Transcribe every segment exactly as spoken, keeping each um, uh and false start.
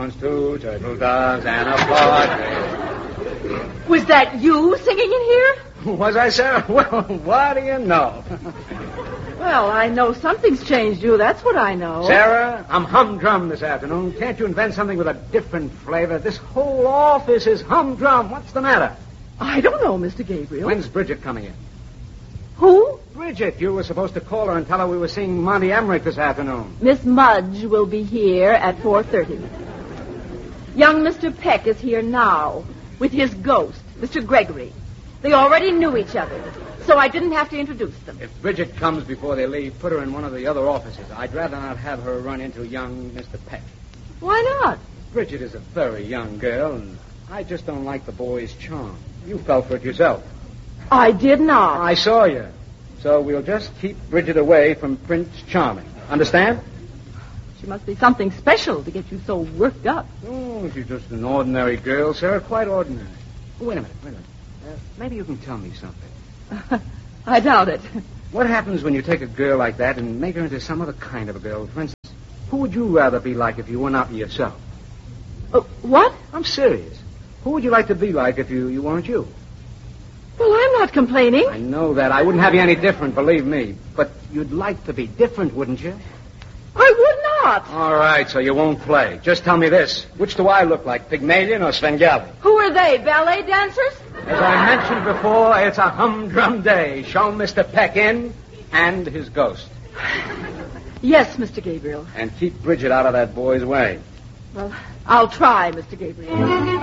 Two turtle doves and a partridge. Was that you singing in here? Was I, Sarah? Well, what do you know? Well, I know something's changed you. That's what I know. Sarah, I'm humdrum this afternoon. Can't you invent something with a different flavor? This whole office is humdrum. What's the matter? I don't know, Mister Gabriel. When's Bridget coming in? Who? Bridget. You were supposed to call her and tell her we were seeing Monty Emmerich this afternoon. Miss Mudge will be here at four thirty. Young Mister Peck is here now with his ghost, Mister Gregory. They already knew each other, so I didn't have to introduce them. If Bridget comes before they leave, put her in one of the other offices. I'd rather not have her run into young Mister Peck. Why not? Bridget is a very young girl, and I just don't like the boy's charm. You fell for it yourself. I did not. I saw you. So we'll just keep Bridget away from Prince Charming. Understand? She must be something special to get you so worked up. Oh, she's just an ordinary girl, Sarah. Quite ordinary. Wait a minute, wait a minute. Uh, maybe you can tell me something. I doubt it. What happens when you take a girl like that and make her into some other kind of a girl? For instance, who would you rather be like if you were not yourself? Uh, what? I'm serious. Who would you like to be like if you, you weren't you? Well, I'm not complaining. I know that. I wouldn't have you any different, believe me. But you'd like to be different, wouldn't you? I would not. All right, so you won't play. Just tell me this. Which do I look like, Pygmalion or Svengali? Who are they, ballet dancers? As I mentioned before, it's a humdrum day. Show Mister Peck in and his ghost. Yes, Mister Gabriel. And keep Bridget out of that boy's way. Well, I'll try, Mister Gabriel.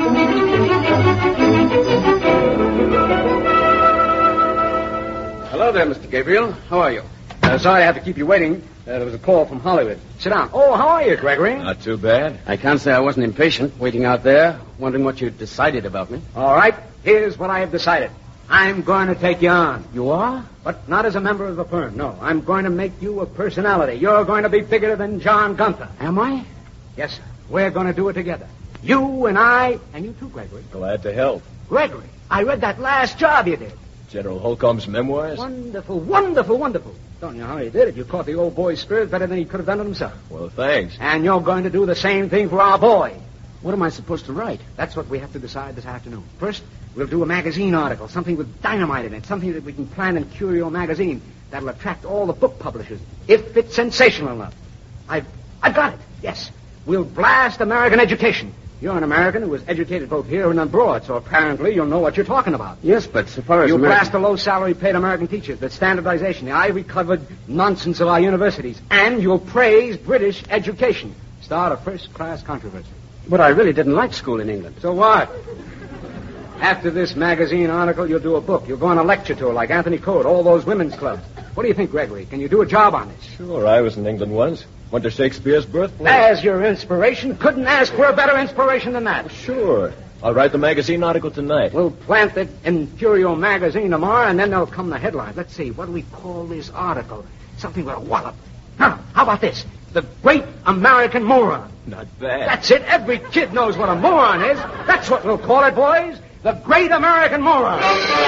Hello there, Mister Gabriel. How are you? Uh, sorry I have to keep you waiting. Uh, there was a call from Hollywood. Sit down. Oh, how are you, Gregory? Not too bad. I can't say I wasn't impatient, waiting out there, wondering what you decided about me. All right. Here's what I have decided. I'm going to take you on. You are? But not as a member of the firm, no. I'm going to make you a personality. You're going to be bigger than John Gunther. Am I? Yes, sir. We're going to do it together. You and I, and you too, Gregory. Glad to help. Gregory, I read that last job you did. General Holcomb's memoirs? Wonderful, wonderful, wonderful. Don't know how he did it. You caught the old boy's spirit better than he could have done it himself. Well, thanks. And you're going to do the same thing for our boy. What am I supposed to write? That's what we have to decide this afternoon. First, we'll do a magazine article, something with dynamite in it, something that we can plan in Curio magazine that'll attract all the book publishers, if it's sensational enough. I've, I've got it, yes. We'll blast American education. You're an American who was educated both here and abroad, so apparently you'll know what you're talking about. Yes, but so far as You American... blast the low-salary paid American teachers, the standardization, the ivory-covered nonsense of our universities, and you'll praise British education. Start a first-class controversy. But I really didn't like school in England. So what? After this magazine article, you'll do a book. You'll go on a lecture tour like Anthony Code, all those women's clubs. What do you think, Gregory? Can you do a job on this? Sure, I was in England once. Went to Shakespeare's birthplace. As your inspiration, couldn't ask for a better inspiration than that. Sure. I'll write the magazine article tonight. We'll plant it in Curio magazine tomorrow, and then there'll come the headlines. Let's see, what do we call this article? Something with a wallop. Now, how about this? The Great American Moron. Not bad. That's it. Every kid knows what a moron is. That's what we'll call it, boys. The Great American Moron.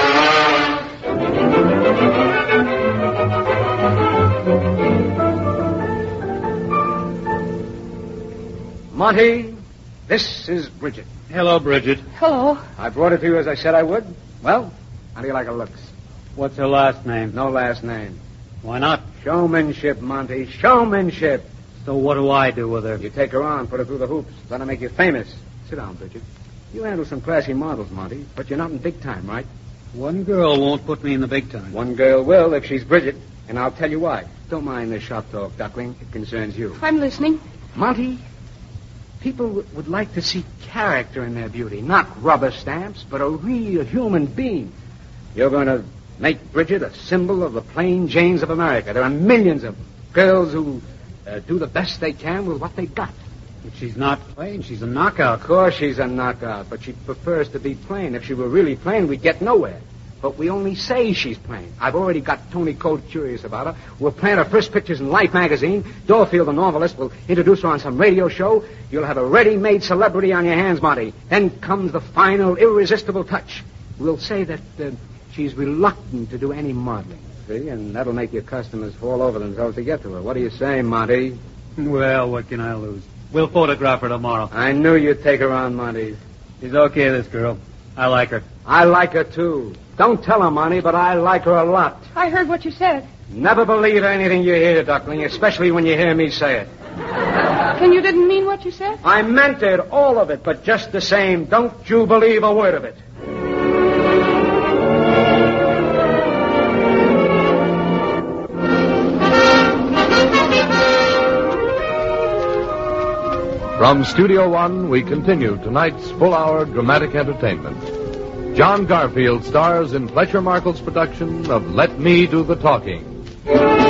Monty, this is Bridget. Hello, Bridget. Hello. I brought it to you as I said I would. Well, how do you like her looks? What's her last name? No last name. Why not? Showmanship, Monty. Showmanship. So what do I do with her? You take her on, put her through the hoops. That'll make you famous. Sit down, Bridget. You handle some classy models, Monty, but you're not in big time, right? One girl won't put me in the big time. One girl will if she's Bridget, and I'll tell you why. Don't mind this shop talk, Duckling. It concerns you. I'm listening. Monty, people w- would like to see character in their beauty, not rubber stamps, but a real human being. You're going to make Bridget a symbol of the plain Janes of America. There are millions of girls who uh, do the best they can with what they got. But she's not plain. She's a knockout. Of course she's a knockout, but she prefers to be plain. If she were really plain, we'd get nowhere. But we only say she's plain. I've already got Tony Code curious about her. We'll plant her first pictures in Life magazine. Dorfield, the novelist, will introduce her on some radio show. You'll have a ready-made celebrity on your hands, Monty. Then comes the final, irresistible touch. We'll say that uh, she's reluctant to do any modeling, see? And that'll make your customers fall over themselves to get to her. What do you say, Monty? Well, what can I lose? We'll photograph her tomorrow. I knew you'd take her on, Monty. She's okay, this girl. I like her. I like her, too. Don't tell her, Monty, but I like her a lot. I heard what you said. Never believe anything you hear, Duckling, especially when you hear me say it. Then you didn't mean what you said? I meant it, all of it, but just the same, don't you believe a word of it. From Studio One, we continue tonight's full-hour dramatic entertainment. John Garfield stars in Fletcher Markle's production of Let Me Do the Talking.